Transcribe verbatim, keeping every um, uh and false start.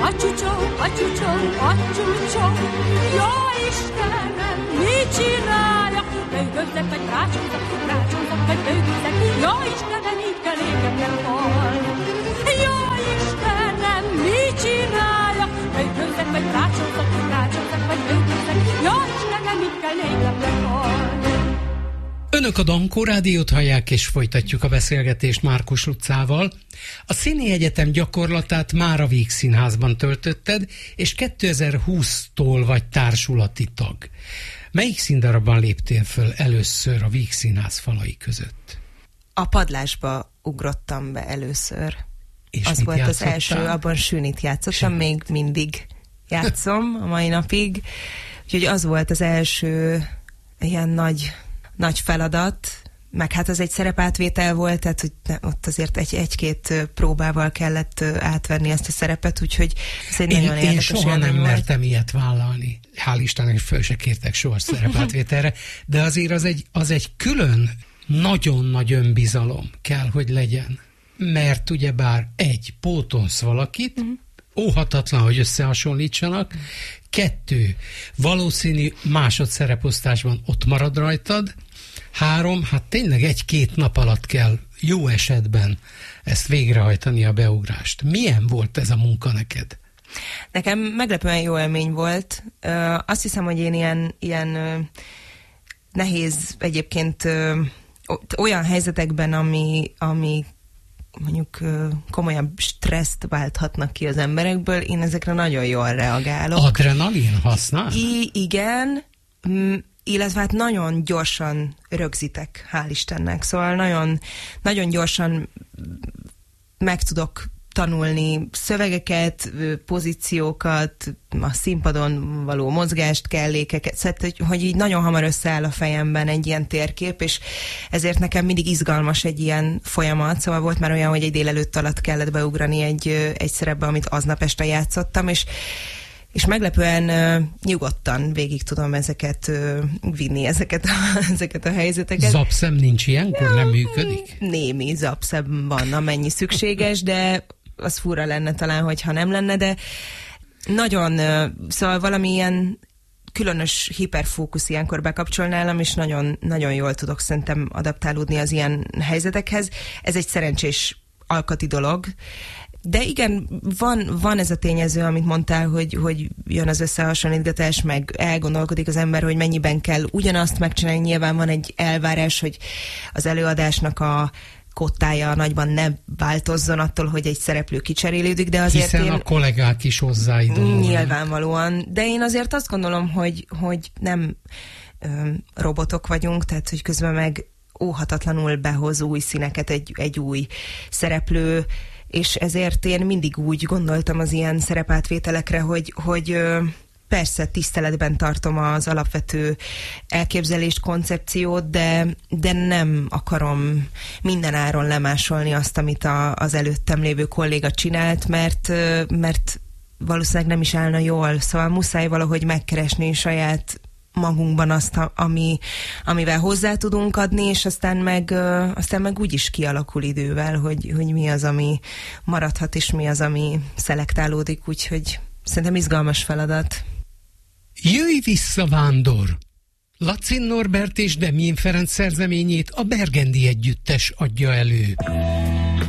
Acsúcsó, acsúcsó, acsúcsó, jó Istenem, mit csináljak? Bőgözlek, vagy rácsúzok, rácsúzok, vagy bőgözlek, jó Istenem, így kell égetnem halni. Jó Istenem, mit csináljak? Bőgözlek, vagy rácsúzok, rácsúzok, vagy bőgözlek, jó Istenem, így kell égetnem halni. Önök a Dankó Rádiót hallják, és folytatjuk a beszélgetést Márkus Lucával. A Színi Egyetem gyakorlatát már a Vígszínházban töltötted, és kétezer-húsztól vagy társulati tag. Melyik színdarabban léptél föl először a Vígszínház falai között? A Padlásba ugrottam be először. És az volt játszottál? Az első, abban Sűnit játszottam, Sűnit. Még mindig játszom a mai napig. Úgyhogy az volt az első ilyen nagy... nagy feladat, meg hát az egy szerepátvétel volt, tehát hogy ott azért egy, egy-két próbával kellett átvenni ezt a szerepet, úgyhogy ez egy én, nagyon én érdekes soha nem volt. mertem ilyet vállalni. Hál' Istennek, föl se kértek soha szerepátvételre, de azért az egy, az egy külön, nagyon nagy önbizalom kell, hogy legyen. Mert ugyebár egy, pótolsz valakit, uh-huh. óhatatlan, hogy összehasonlítsanak, kettő, valószínű másodszereposztásban ott marad rajtad, három, hát tényleg egy-két nap alatt kell jó esetben ezt végrehajtani, a beugrást. Milyen volt ez a munka neked? Nekem meglepően jó élmény volt. Ö, azt hiszem, hogy én ilyen, ilyen ö, nehéz egyébként ö, olyan helyzetekben, ami, ami mondjuk komolyabb stresszt válthatnak ki az emberekből, én ezekre nagyon jól reagálok. Adrenalin használ? I- igen, m- illetve hát nagyon gyorsan rögzítek, hál' Istennek. Szóval nagyon, nagyon gyorsan meg tudok tanulni szövegeket, pozíciókat, a színpadon való mozgást, kellékeket, szóval, hogy, hogy így nagyon hamar összeáll a fejemben egy ilyen térkép, és ezért nekem mindig izgalmas egy ilyen folyamat, szóval volt már olyan, hogy egy délelőtt alatt kellett beugrani egy, egy szerepbe, amit aznap este játszottam, és és meglepően uh, nyugodtan végig tudom ezeket uh, vinni, ezeket a, ezeket a helyzeteket. Zapszem nincs ilyenkor? Ja, nem működik? Némi zapszem van, amennyi szükséges, de az fura lenne talán, hogyha nem lenne, de nagyon, uh, szóval valamilyen különös hiperfókusz ilyenkor bekapcsol nálam, és nagyon, nagyon jól tudok szerintem adaptálódni az ilyen helyzetekhez. Ez egy szerencsés alkati dolog. De igen, van, van ez a tényező, amit mondtál, hogy, hogy jön az összehasonlítgatás, meg elgondolkodik az ember, hogy mennyiben kell ugyanazt megcsinálni. Nyilván van egy elvárás, hogy az előadásnak a kottája nagyban ne változzon attól, hogy egy szereplő kicserélődik, de azért hiszen én... a kollégák is hozzáidulnak. Nyilvánvalóan. De én azért azt gondolom, hogy, hogy nem ö, robotok vagyunk, tehát hogy közben meg óhatatlanul behoz új színeket egy, egy új szereplő, és ezért én mindig úgy gondoltam az ilyen szerepátvételekre, hogy, hogy persze tiszteletben tartom az alapvető elképzelést, koncepciót, de, de nem akarom minden áron lemásolni azt, amit a, az előttem lévő kolléga csinált, mert, mert valószínűleg nem is állna jól. Szóval muszáj valahogy megkeresni saját magunkban azt, ami, amivel hozzá tudunk adni, és aztán meg, aztán meg úgy is kialakul idővel, hogy, hogy mi az, ami maradhat, és mi az, ami szelektálódik, úgyhogy szerintem izgalmas feladat. Jöjj vissza, vándor! Lacin Norbert és Demjén Ferenc szerzeményét a Bergendi Együttes adja elő.